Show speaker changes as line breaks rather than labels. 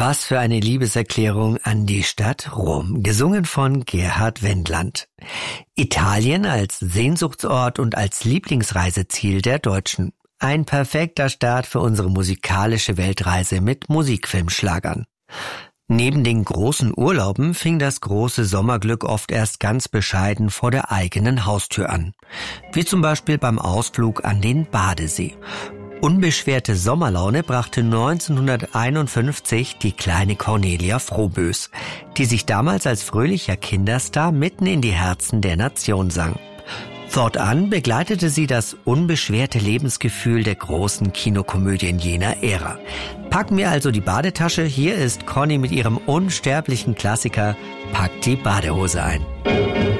Was für eine Liebeserklärung an die Stadt Rom, gesungen von Gerhard Wendland. Italien als Sehnsuchtsort und als Lieblingsreiseziel der Deutschen. Ein perfekter Start für unsere musikalische Weltreise mit Musikfilmschlagern. Neben den großen Urlauben fing das große Sommerglück oft erst ganz bescheiden vor der eigenen Haustür an. Wie zum Beispiel beim Ausflug an den Badesee. Unbeschwerte Sommerlaune brachte 1951 die kleine Cornelia Frohbös, die sich damals als fröhlicher Kinderstar mitten in die Herzen der Nation sang. Fortan begleitete sie das unbeschwerte Lebensgefühl der großen Kinokomödien jener Ära. Packen wir also die Badetasche, hier ist Conny mit ihrem unsterblichen Klassiker Pack die Badehose ein.